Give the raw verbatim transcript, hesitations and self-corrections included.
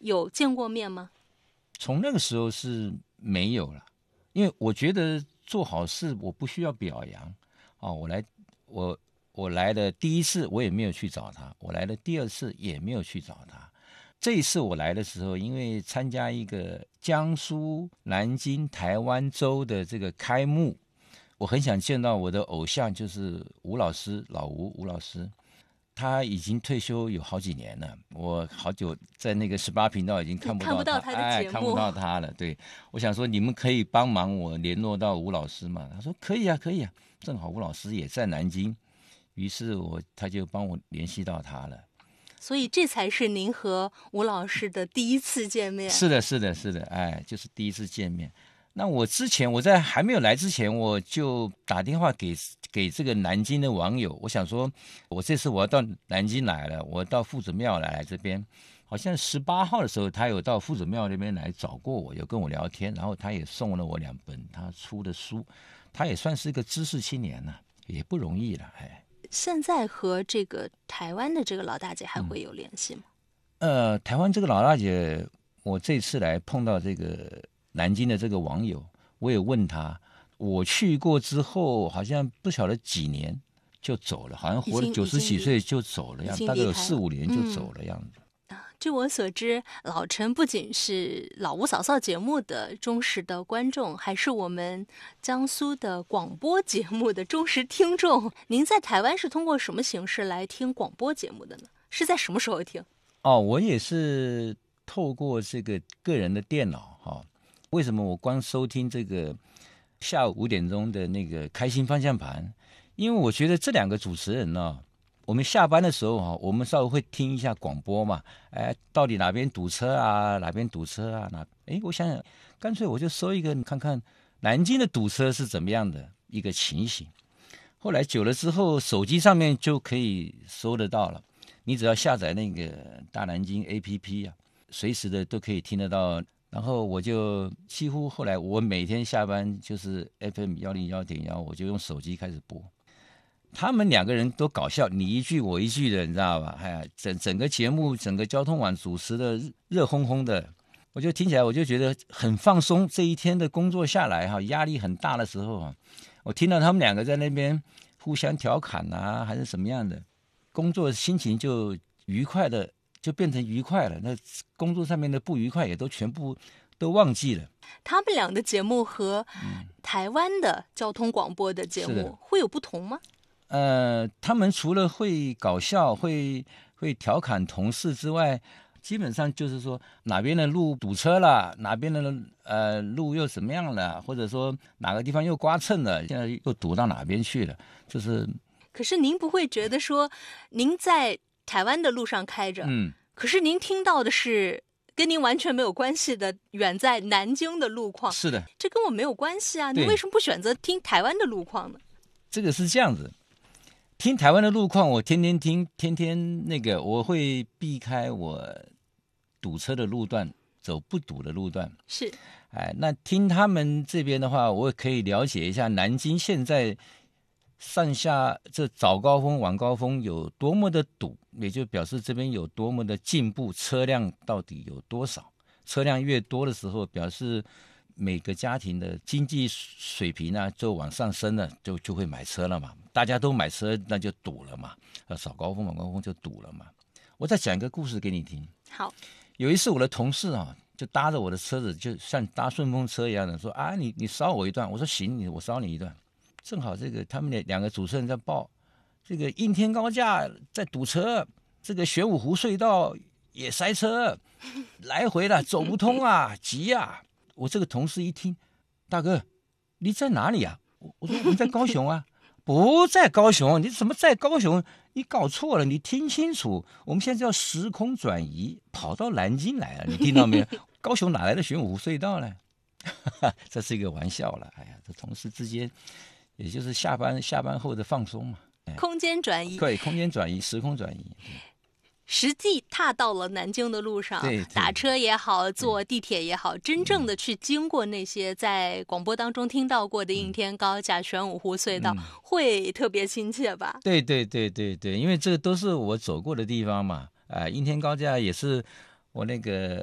有见过面吗？ 从那个时候是没有了，因为我觉得做好事我不需要表扬哦。我来，我我来的第一次我也没有去找他，我来的第二次也没有去找他。这一次我来的时候，因为参加一个江苏南京台湾州的这个开幕，我很想见到我的偶像，就是吴老师，老吴吴老师。他已经退休有好几年了，我好久在那个十八频道已经看不到他， 看不到他的节目， 哎，看不到他了。对，我想说你们可以帮忙我联络到吴老师吗？他说可以啊，可以啊，正好吴老师也在南京，于是我他就帮我联系到他了。 所以这才是您和吴老师的第一次见面。 是的，是的，是的，哎，就是第一次见面。那我之前我在还没有来之前，我就打电话给给这个南京的网友，我想说，我这次我要到南京来了，我到夫子庙来这边，好像十八号的时候，他有到夫子庙那边来找过我，有跟我聊天，然后他也送了我两本他出的书，他也算是一个知识青年了，也不容易了，哎。 现在和这个台湾的这个老大姐还会有联系吗？ 嗯、呃，台湾这个老大姐，我这次来碰到这个南京的这个网友，我也问他，我去过之后，好像不晓得几年就走了，好像活了九十几岁就走了样子，大概有四五年就走了样子。 嗯、据我所知，老陈不仅是老吴嫂嫂节目的忠实的观众，还是我们江苏的广播节目的忠实听众。您在台湾是通过什么形式来听广播节目的呢？是在什么时候听？ 哦，我也是透过这个个人的电脑哈、哦。为什么我光收听这个下午五点钟的那个开心方向盘？因为我觉得这两个主持人呢、哦，我们下班的时候哈，我们稍微会听一下广播嘛，哎，到底哪边堵车啊，哪边堵车啊，哪，哎，我想想，干脆我就搜一个看看南京的堵车是怎么样的一个情形。后来久了之后，手机上面就可以搜得到了，你只要下载那个大南京 A P P 啊，随时的都可以听得到。然后我就几乎后来我每天下班就是 F M 一零一点一，我就用手机开始播。他们两个人都搞笑，你一句我一句的，你知道吧？哎，整整个节目，整个交通网主持的热烘烘的，我就听起来我就觉得很放松。这一天的工作下来哈，压力很大的时候啊，我听到他们两个在那边互相调侃啊，还是什么样的，工作心情就愉快的，就变成愉快了。那工作上面的不愉快也都全部都忘记了。 他们俩的节目和台湾的交通广播的节目会有不同吗？ 呃，他们除了会搞笑、会会调侃同事之外，基本上就是说哪边的路堵车了，哪边的呃路又怎么样了，或者说哪个地方又刮蹭了，现在又堵到哪边去了，就是。 可是您不会觉得说，您在台湾的路上开着， 嗯， 可是您听到的是跟您完全没有关系的远在南京的路况。 是的， 这跟我没有关系啊，你为什么不选择听台湾的路况呢？ 这个是这样子。听台湾的路况，我天天听，天天那个，我会避开我堵车的路段，走不堵的路段。 是， 哎，那听他们这边的话，我可以了解一下南京现在上下这早高峰、晚高峰有多么的堵，也就表示这边有多么的进步，车辆到底有多少？车辆越多的时候，表示每个家庭的经济水平呢就往上升了，就就会买车了嘛。大家都买车，那就堵了嘛。早高峰、晚高峰就堵了嘛。我再讲一个故事给你听。 好， 有一次我的同事啊，就搭着我的车子，就像搭顺风车一样的，说啊，你你捎我一段。我说行，你我捎你一段。正好这个他们两个主持人在报，这个应天高架在堵车，这个玄武湖隧道也塞车，来回了走不通啊，急啊！我这个同事一听，大哥，你在哪里啊？我说我们在高雄啊。不在高雄，你怎么在高雄？你搞错了，你听清楚，我们现在要时空转移，跑到南京来了，你听到没有？高雄哪来的玄武湖隧道呢？这是一个玩笑了。哎呀，这同事之间，也就是下班下班后的放松嘛。哎、 空间转移， 对，空间转移，时空转移。 实际踏到了南京的路上，打车也好，坐地铁也好，真正的去经过那些在广播当中听到过的应天高架、玄武湖隧道，嗯、会特别亲切吧？ 对对对对对，因为这都是我走过的地方嘛。啊、呃，应天高架也是我那个